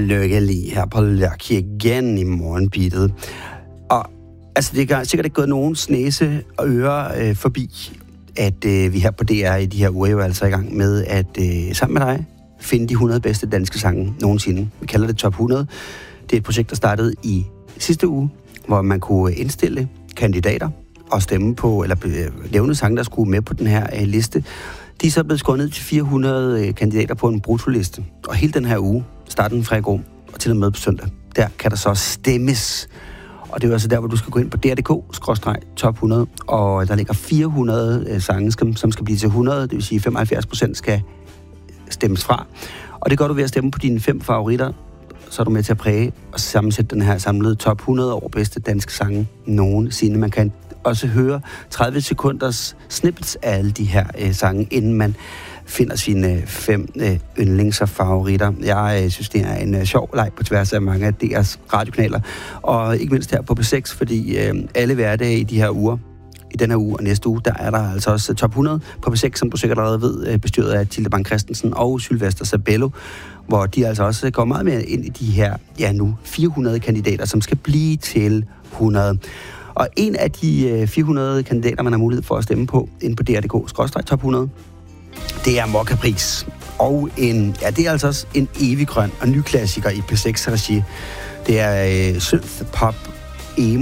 Lykkelig her på Lucky igen i morgenbeatet. Og altså, det er sikkert ikke gået nogens næse og ører forbi, at vi her på DR i de her uger jo altså i gang med at sammen med dig finde de 100 bedste danske sange nogensinde. Vi kalder det Top 100. Det er et projekt, der startede i sidste uge, hvor man kunne indstille kandidater og stemme på, eller nævne sange, der skulle med på den her liste. De er så blevet skåret ned til 400 kandidater på en bruttoliste. Og hele den her uge, starten fra i går og til og med på søndag, der kan der så stemmes. Og det er jo altså der, hvor du skal gå ind på dr.dk/top 100, og der ligger 400 sange, som skal blive til 100, det vil sige 75% skal stemmes fra. Og det gør du ved at stemme på dine 5 favoritter, så er du med til at præge og sammensætte den her samlede top 100 over bedste danske sange nogensinde. Man kan også høre 30 sekunders snippets af alle de her sange, inden man finder sine 5 yndlings og favoritter. Jeg synes, det er en sjov leg på tværs af mange af deres radiokanaler, og ikke mindst her på P6, fordi alle hverdage i de her uger, i denne uge og næste uge, der er der altså også top 100 på P6, som du sikkert allerede ved, bestyret af Tilde Bang Christensen og Sylvester Sabello, hvor de altså også går meget mere ind i de her, nu 400 kandidater, som skal blive til 100. Og en af de 400 kandidater, man har mulighed for at stemme på, inde på dr.dk/top 100, det er Mokka Pris. Og det er altså også en evig grøn og ny klassiker i P6-regi. Det er synth pop emo